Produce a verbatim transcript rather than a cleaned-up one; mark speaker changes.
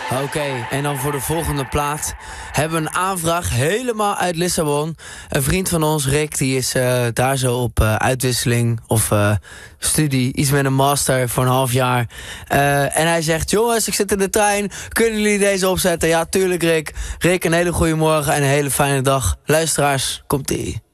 Speaker 1: Oké, okay, en dan voor de volgende plaat hebben we een aanvraag helemaal uit Lissabon. Een vriend van ons, Rick, die is uh, daar zo op uh, uitwisseling of uh, studie. Iets met een master voor een half jaar. Uh, en hij zegt, jongens, ik zit in de trein. Kunnen jullie deze opzetten? Ja, tuurlijk, Rick. Rick, een hele goede morgen en een hele fijne dag. Luisteraars, komt-ie.